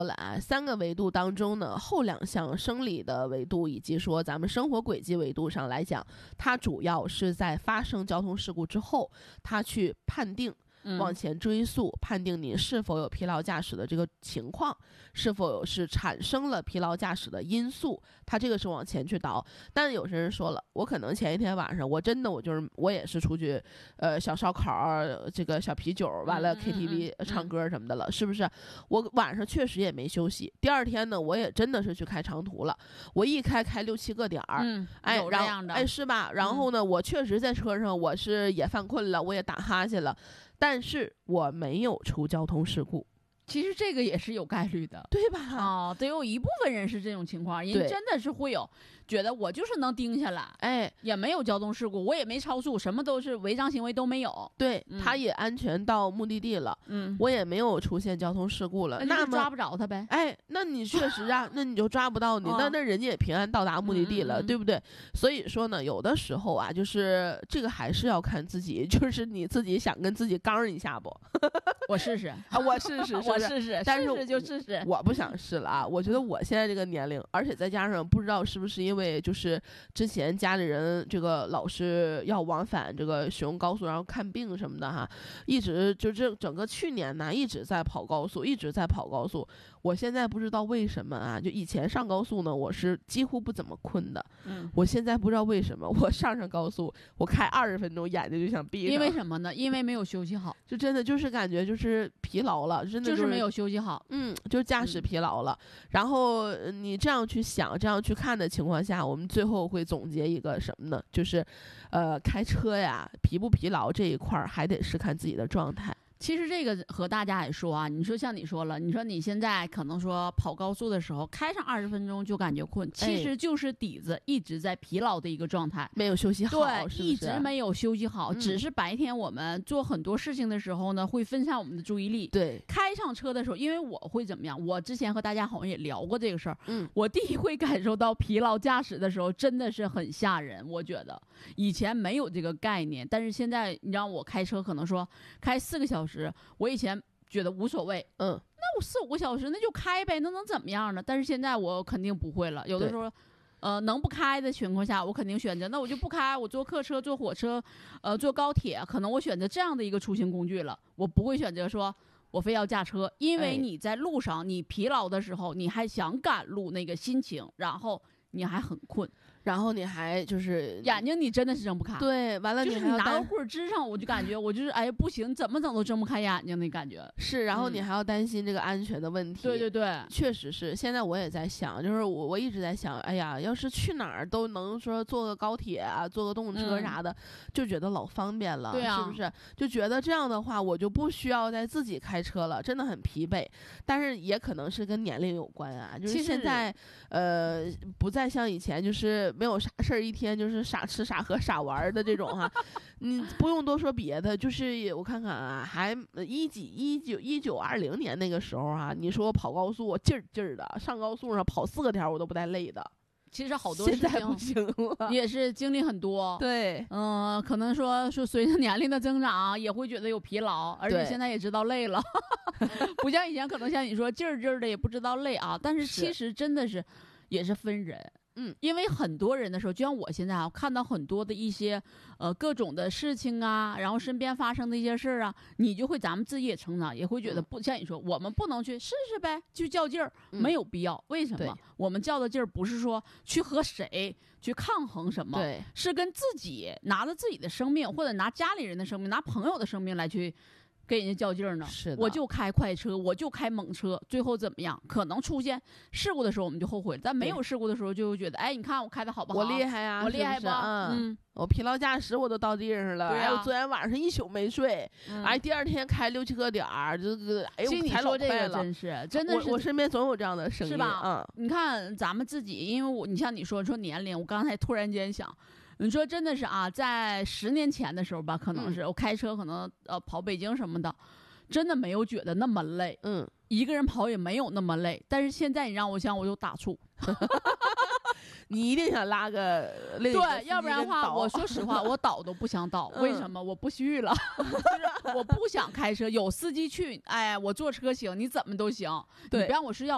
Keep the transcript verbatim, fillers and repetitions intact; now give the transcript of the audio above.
了啊，三个维度当中呢，后两项生理的维度以及说咱们生活轨迹维度上来讲，它主要是在发生交通事故之后，它去判定。往前追溯，判定你是否有疲劳驾驶的这个情况，是否有是产生了疲劳驾驶的因素，它这个是往前去倒。但有些人说了，我可能前一天晚上我真的我就是我也是出去呃小烧烤这个小啤酒完了 K T V 唱歌什么的了，嗯嗯嗯，是不是我晚上确实也没休息，第二天呢我也真的是去开长途了，我一开开六七个点儿， 嗯， 哎然后哎是吧，然后呢、嗯、我确实在车上我是也犯困了，我也打哈欠了，但是我没有出交通事故。 其实这个也是有概率的， 对吧？ 哦，得有一部分人是这种情况，人真的是会有觉得我就是能盯下来， 哎， 也没有交通事故，我也没超速，什么都是违章行为都没有。 对， 嗯、 他也安全到目的地了， 嗯， 我也没有出现交通事故了， 那么抓不着他呗？ 哎，那你确实啊，那你就抓不到你，哦、那那人家也平安到达目的地了， 嗯嗯嗯对不对？所以说呢，有的时候啊，就是这个还是要看自己，就是你自己想跟自己刚一下不？ 我试试啊，我试试， 我试试， 但是试试就试试。 我不想试了啊！我觉得我现在这个年龄，而且再加上不知道是不是因为就是之前家里人这个老是要往返这个使用高速，然后看病什么的哈，一直就这整个去年呢一直在跑高速，一直在跑高速。我现在不知道为什么啊，就以前上高速呢，我是几乎不怎么困的。 嗯， 我现在不知道为什么，我上上高速，我开二十分钟眼睛就想闭上。 因为什么呢？因为没有休息好， 就真的就是感觉就是疲劳了，真的、就是、 就是没有休息好。 嗯，就是驾驶疲劳了。嗯、然后你这样去想、这样去看的情况下，我们最后会总结一个什么呢？就是，呃，开车呀，疲不疲劳这一块儿还得是看自己的状态。 其实这个和大家也说啊，你说像你说了，你说你现在可能说跑高速的时候开上二十分钟就感觉困，其实就是底子一直在疲劳的一个状态， 没有休息好， 对， 是不是一直没有休息好、嗯，只是白天我们做很多事情的时候呢，会分散我们的注意力。 对， 开上车的时候，因为我会怎么样？我之前和大家好像也聊过这个事儿， 嗯， 我第一回感受到疲劳驾驶的时候，真的是很吓人。我觉得以前没有这个概念，但是现在你让我开车，可能说开四个小时，我以前觉得无所谓， 嗯， 那我四五个小时那就开呗，那能怎么样呢？但是现在我肯定不会了，有的时候，呃，能不开的情况下，我肯定选择，那我就不开，我坐客车、坐火车，呃，坐高铁，可能我选择这样的一个出行工具了，我不会选择说我非要驾车，因为你在路上，你疲劳的时候，你还想赶路那个心情，然后你还很困。 然后你还就是眼睛你真的是睁不开， 对，完了就是你拿个棍支上，我就感觉我就是哎不行，怎么整都睁不开眼睛那感觉是，然后你还要担心这个安全的问题。 嗯、对对对， 确实是。现在我也在想，就是我我一直在想，哎呀，要是去哪儿都能说坐个高铁啊，坐个动车啥的，嗯、就觉得老方便了， 对啊， 是不是？就觉得这样的话，我就不需要再自己开车了，真的很疲惫。但是也可能是跟年龄有关啊，就是现在呃不再像以前就是没有啥事儿一天就是傻吃傻喝傻玩的这种哈，你不用多说别的，就是我看看啊，还一几一九一九二零年那个时候啊，你说我跑高速我劲儿劲儿的，上高速上跑四个条我都不带累的。 其实好多事情现在不行了， 也是经历很多。 对， 嗯、呃，可能说说随着年龄的增长，也会觉得有疲劳，而且现在也知道累了，不像以前可能像你说劲儿劲儿的也不知道累啊。但是其实真的是也是分人。 嗯， 因为很多人的时候，就像我现在啊，看到很多的一些呃各种的事情啊，然后身边发生的一些事儿啊，你就会咱们自己也成长，也会觉得不、嗯、像你说，我们不能去试试呗，去较劲儿、嗯，没有必要。为什么？我们较的劲儿不是说去和谁去抗衡什么， 对， 是跟自己拿着自己的生命，或者拿家里人的生命，拿朋友的生命来去。跟人家较劲儿呢， 是的， 我就开快车，我就开猛车，最后怎么样？可能出现事故的时候我们就后悔了，但没有事故的时候就觉得，哎，你看我开的好不好？ 我厉害呀、啊， 我厉害吧？ 嗯， 我疲劳驾驶我都到地上了， 对啊、 哎，我昨天晚上一宿没睡，嗯、哎，第二天开六七个点儿，这个哎呦， 其实你说这个真是，真的是我，我身边总有这样的声音， 是吧？ 嗯， 你看咱们自己，因为我，你像你说说年龄，我刚才突然间想。你说真的是啊，在十年前的时候吧，可能是、嗯、我开车，可能呃跑北京什么的，真的没有觉得那么累， 嗯， 一个人跑也没有那么累。但是现在你让我想，我就打怵。 你一定想拉个累， 对，要不然的话，我说实话，我倒都不想倒。为什么？我不续了，就是我不想开车，有司机去，哎，我坐车行，你怎么都行。 对， 你不让我睡觉。